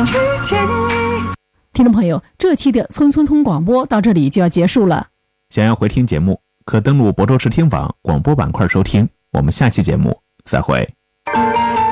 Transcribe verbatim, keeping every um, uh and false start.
遇见你。 听众朋友，这期的村村通广播到这里就要结束了。 想要回听节目，可登录亳州市听网广播板块收听。我们下期节目再会。